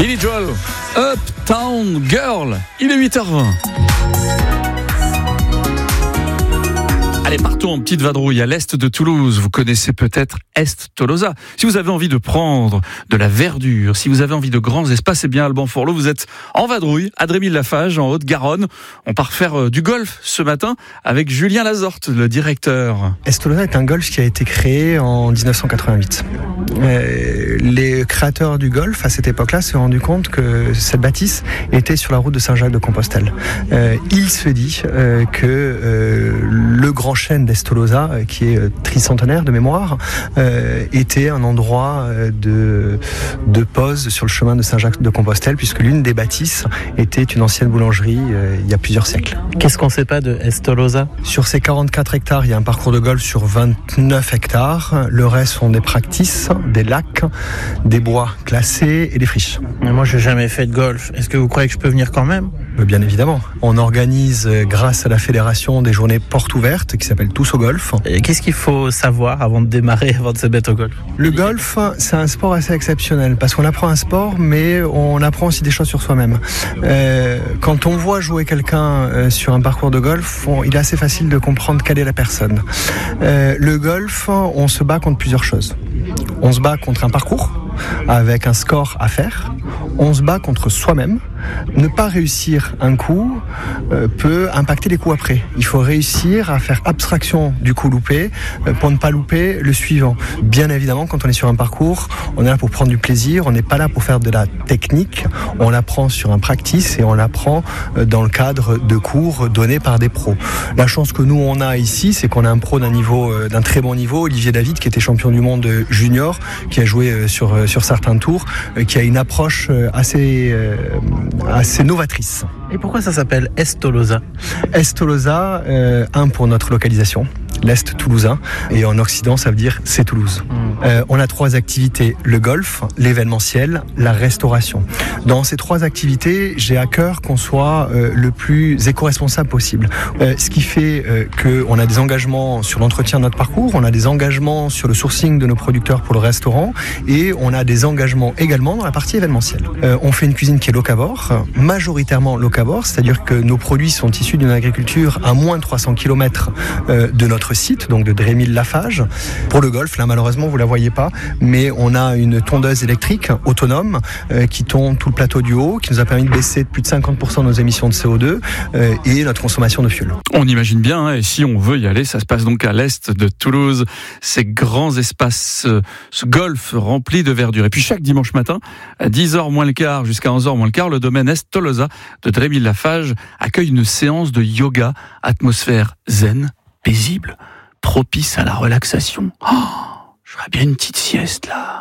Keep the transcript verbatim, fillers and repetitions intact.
Billy Joel, Uptown Girl. Il est huit heures vingt. Allez, partons en petite vadrouille à l'est de Toulouse. Vous connaissez peut-être Est-Tolosa. Si vous avez envie de prendre de la verdure, si vous avez envie de grands espaces, eh bien, Alban Fourlot, vous êtes en vadrouille à Drémil-Lafage, en Haute-Garonne. On part faire du golf ce matin avec Julien Lazorte, le directeur. Est-Tolosa est un golf qui a été créé en dix-neuf cent quatre-vingt-huit. Euh, les créateurs du golf, à cette époque-là, se sont rendus compte que cette bâtisse était sur la route de Saint-Jacques-de-Compostelle. Euh, il se dit euh, que euh, le grand chêne d'Est-Tolosa, euh, qui est euh, tricentenaire de mémoire, euh, était un endroit euh, de, de pause sur le chemin de Saint-Jacques-de-Compostelle, puisque l'une des bâtisses était une ancienne boulangerie euh, il y a plusieurs siècles. Qu'est-ce qu'on ne sait pas de Est-Tolosa ? Sur ces quarante-quatre hectares, il y a un parcours de golf sur vingt-neuf hectares. Le reste sont des practices, des lacs, des bois classés et des friches. Mais moi, je n'ai jamais fait de golf. Est-ce que vous croyez que je peux venir quand même ? Bien évidemment. On organise, grâce à la fédération, des journées portes ouvertes qui s'appellent Tous au golf. Et qu'est-ce qu'il faut savoir avant de démarrer, avant de se mettre au golf ? Le golf, c'est un sport assez exceptionnel parce qu'on apprend un sport, mais on apprend aussi des choses sur soi-même. Euh, quand on voit jouer quelqu'un euh, sur un parcours de golf, on, il est assez facile de comprendre quelle est la personne. Euh, le golf, on se bat contre plusieurs choses. On se bat contre un parcours avec un score à faire. On se bat contre soi-même. Ne pas réussir un coup euh, peut impacter les coups après. Il faut réussir à faire abstraction du coup loupé euh, pour ne pas louper le suivant. Bien évidemment, quand on est sur un parcours, on est là pour prendre du plaisir, on n'est pas là pour faire de la technique. On l'apprend sur un practice et on l'apprend euh, dans le cadre de cours donnés par des pros. La chance que nous on a ici, c'est qu'on a un pro d'un niveau, euh, d'un très bon niveau, Olivier David, qui était champion du monde junior, qui a joué euh, sur, euh, sur certains tours, euh, qui a une approche euh, assez euh, assez novatrice. Et pourquoi ça s'appelle Est-Tolosa ? Est-Tolosa, euh, un pour notre localisation, l'Est toulousain, et en Occident ça veut dire c'est Toulouse. Mmh. Euh, on a trois activités, le golf, l'événementiel, la restauration. Dans ces trois activités, j'ai à cœur qu'on soit euh, le plus éco-responsable possible. Euh, ce qui fait euh, qu'on a des engagements sur l'entretien de notre parcours, on a des engagements sur le sourcing de nos producteurs pour le restaurant, et on a des engagements également dans la partie événementielle. Euh, on fait une cuisine qui est locavore, majoritairement locavore, c'est-à-dire que nos produits sont issus d'une agriculture à moins de trois cents kilomètres euh, de notre site, donc de Drémil-Lafage. Pour le golf, là malheureusement vous la voyez pas, mais on a une tondeuse électrique autonome euh, qui tonde tout le plateau du haut, qui nous a permis de baisser de plus de cinquante pour cent nos émissions de C O deux euh, et notre consommation de fuel. On imagine bien, hein, et si on veut y aller, ça se passe donc à l'est de Toulouse, ces grands espaces, euh, ce golf rempli de verdure. Et puis chaque dimanche matin, à dix heures moins le quart jusqu'à onze heures moins le quart, le domaine Est-Tolosa de Drémil-Lafage accueille une séance de yoga, atmosphère zen, paisible, propice à la relaxation. Oh, je ferais bien une petite sieste là.